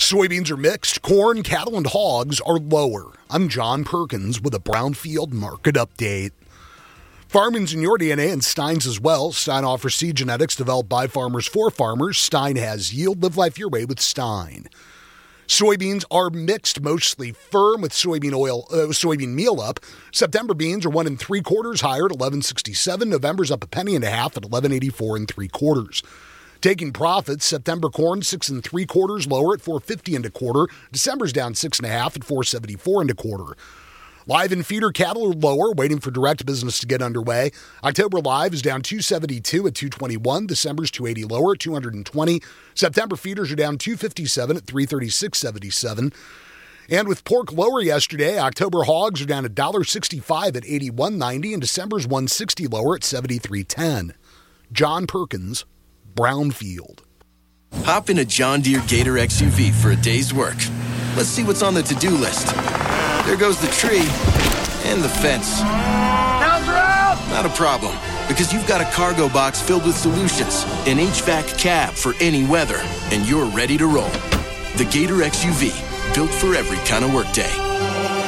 Soybeans are mixed. Corn, cattle, and hogs are lower. I'm John Perkins with a Brownfield market update. Farming's in your DNA and Stein's as well. Stein offers seed genetics developed by farmers for farmers. Stein has yield. Live life your way with Stein. Soybeans are mixed, mostly firm with soybean meal up. September beans are 1 3/4 higher at $11.67. November's up 1.5 pennies at $11.84 3/4. Taking profits, September corn 6 3/4 lower at $4.50 1/4. December's down 6.5 at $4.74 1/4. Live and feeder cattle are lower, waiting for direct business to get underway. October live is down 272 at 221. December's 280 lower at 220. September feeders are down 257 at 336.77. And with pork lower yesterday, October hogs are down $1.65 at 81.90, and December's 160 lower at 73.10. John Perkins, Brownfield. Hop in a John Deere Gator XUV for a day's work. Let's see what's on the to-do list. There goes the tree and the fence. Counts are out! Not a problem, because you've got a cargo box filled with solutions, an HVAC cab for any weather, and you're ready to roll. The Gator XUV, built for every kind of workday.